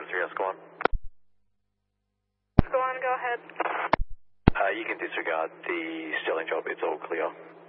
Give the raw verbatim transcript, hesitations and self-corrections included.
three, let's go on. Go on, go ahead. Uh, you can disregard the Sterling job, it's all clear.